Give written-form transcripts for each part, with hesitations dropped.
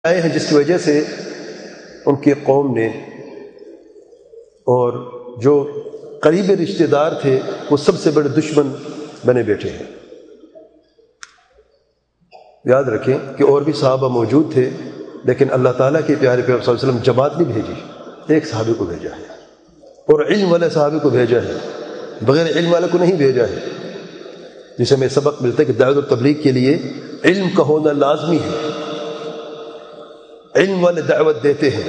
آئے ہیں جس کی وجہ سے ان کی قوم نے اور جو قریبی رشتہ دار تھے وہ سب سے بڑے دشمن بنے بیٹھے ہیں۔ یاد رکھیں کہ اور بھی صحابہ موجود تھے، لیکن اللہ تعالیٰ کے پیارے پیغمبر صلی اللہ علیہ وسلم جماعت نہیں بھیجی، ایک صحابی کو بھیجا ہے اور علم والے صحابی کو بھیجا ہے، بغیر علم والے کو نہیں بھیجا ہے۔ جسے ہمیں سبق ملتا ہے کہ دعوت و تبلیغ کے لیے علم کا ہونا لازمی ہے۔ علم والے دعوت دیتے ہیں،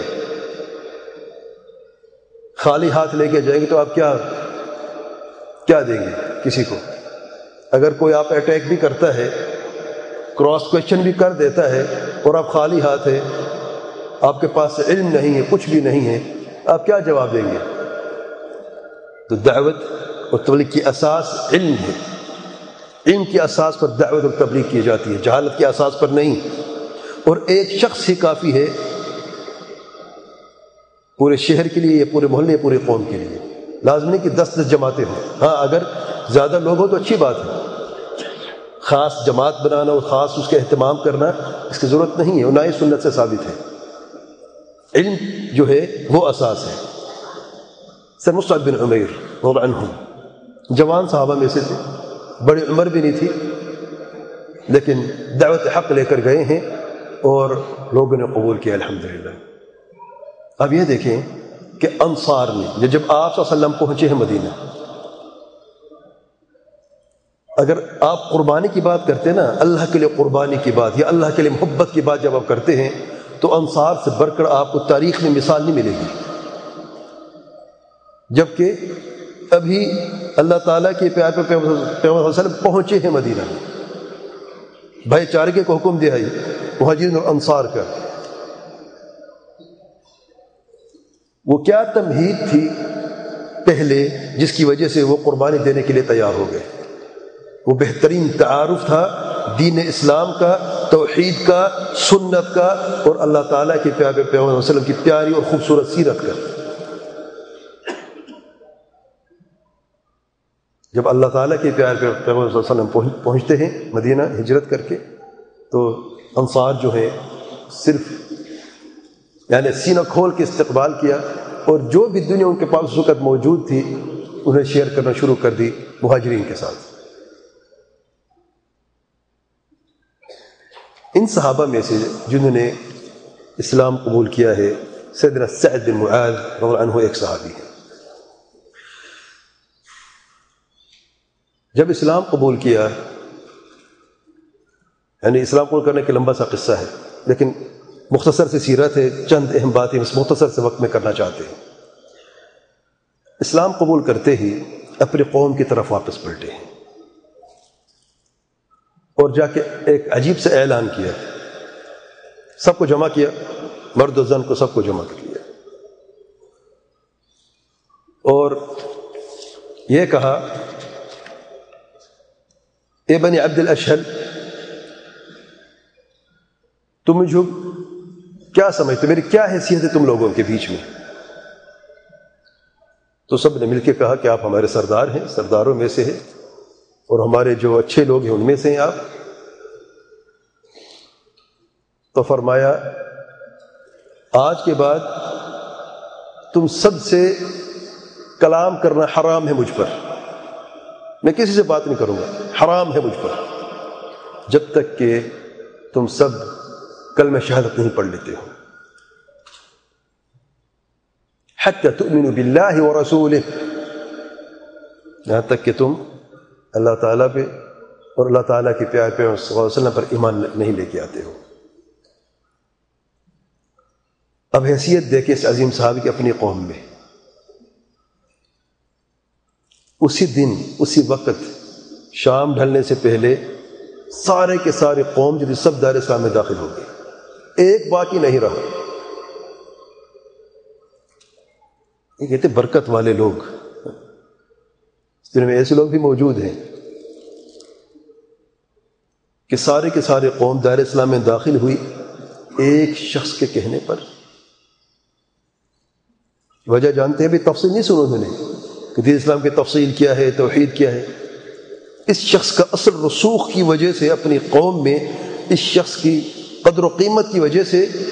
خالی ہاتھ لے کے جائیں گے تو آپ کیا دیں گے کسی کو؟ اگر کوئی آپ اٹیک بھی کرتا ہے، کراس کویشچن بھی کر دیتا ہے اور آپ خالی ہاتھ ہیں، آپ کے پاس علم نہیں ہے، کچھ بھی نہیں ہے، آپ کیا جواب دیں گے؟ تو دعوت اور تبلیغ کی اساس علم ہے، علم کی اساس پر دعوت اور تبلیغ کی جاتی ہے، جہالت کی اساس پر نہیں۔ اور ایک شخص ہی کافی ہے پورے شہر کے لیے یا پورے محلے یا پورے قوم کے لیے، لازم نہیں کہ 10 جماعتیں ہوں۔ ہاں اگر زیادہ لوگ ہوں تو اچھی بات ہے، خاص جماعت بنانا اور خاص اس کا اہتمام کرنا اس کی ضرورت نہیں ہے، اور نہ ہی سنت سے ثابت ہے۔ علم جو ہے وہ اساس ہے۔ سر مصعب بن عمیر رضی اللہ عنہ جوان صحابہ میں سے تھے، بڑی عمر بھی نہیں تھی، لیکن دعوت حق لے کر گئے ہیں اور لوگوں نے قبول کیا الحمدللہ۔ اب یہ دیکھیں کہ انصار نے جب آپ صلی اللہ علیہ وسلم پہنچے ہیں مدینہ، اگر آپ قربانی کی بات کرتے ہیں نا، اللہ کے لیے قربانی کی بات یا اللہ کے لیے محبت کی بات جب آپ کرتے ہیں تو انصار سے بڑھ کر آپ کو تاریخ میں مثال نہیں ملے گی۔ جبکہ ابھی اللہ تعالیٰ کے پیارے پر پیغمبر صلی اللہ علیہ وسلم پہنچے ہیں مدینہ، بھائی چارگے کو حکم دیا ہے مہاجرین اور انصار کا۔ وہ کیا تمہید تھی پہلے جس کی وجہ سے وہ قربانی دینے کے لیے تیار ہو گئے؟ وہ بہترین تعارف تھا دین اسلام کا، توحید کا، سنت کا اور اللہ تعالیٰ کے پیارے پیغمبر صلی اللہ علیہ وسلم کی پیاری اور خوبصورت سیرت کا۔ جب اللہ تعالیٰ کے پیارے پیغمبر صلی اللہ علیہ وسلم پہنچتے ہیں مدینہ ہجرت کر کے، تو انصار جو ہے صرف یعنی سینہ کھول کے استقبال کیا، اور جو بھی دنیا ان کے پاس اس وقت موجود تھی انہیں شیئر کرنا شروع کر دی مہاجرین کے ساتھ۔ ان صحابہ میں سے جنہوں نے اسلام قبول کیا ہے سیدنا سعد بن معاذ رضی اللہ عنہ ایک صحابی ہے۔ جب اسلام قبول کیا، یعنی اسلام قبول کرنے کا لمبا سا قصہ ہے، لیکن مختصر سی سیرت ہے، چند اہم باتیں اس مختصر سے وقت میں کرنا چاہتے ہیں۔ اسلام قبول کرتے ہی اپنی قوم کی طرف واپس پلٹے ہیں اور جا کے ایک عجیب سے اعلان کیا، سب کو جمع کیا، مرد و زن کو سب کو جمع کر لیا، اور یہ کہا، اے بنی عبد الاشہل، تم مجھے کیا سمجھتے، میری کیا حیثیت ہے تم لوگوں کے بیچ میں؟ تو سب نے مل کے کہا کہ آپ ہمارے سردار ہیں، سرداروں میں سے ہیں، اور ہمارے جو اچھے لوگ ہیں ان میں سے ہیں آپ۔ تو فرمایا، آج کے بعد تم سب سے کلام کرنا حرام ہے مجھ پر، میں کسی سے بات نہیں کروں گا، حرام ہے مجھ پر، جب تک کہ تم سب کلمہ شہادت نہیں پڑھ لیتے ہو، حتی تؤمنوا باللہ ورسولہ، یہاں تک کہ تم اللہ تعالیٰ پہ اور اللہ تعالیٰ کے پیارے پیغمبر صلی اللہ علیہ وسلم پر ایمان نہیں لے کے آتے ہو۔ اب حیثیت دیکھیں اس عظیم صحابی کی اپنی قوم میں۔ اسی دن اسی وقت شام ڈھلنے سے پہلے سارے کے سارے قوم جو سب دار اسلام میں داخل ہو گئے، ایک باقی نہیں رہا۔ یہ کہتے برکت والے لوگ، اس دن میں ایسے لوگ بھی موجود ہیں کہ سارے کے سارے قوم دار اسلام میں داخل ہوئی ایک شخص کے کہنے پر۔ وجہ جانتے ہیں بھی، تفصیل نہیں سنو انہوں نے کہ دین اسلام کی تفصیل کیا ہے، توحید کیا ہے۔ اس شخص کا اصل رسوخ کی وجہ سے اپنی قوم میں اس شخص کی قدر و قیمت کی وجہ سے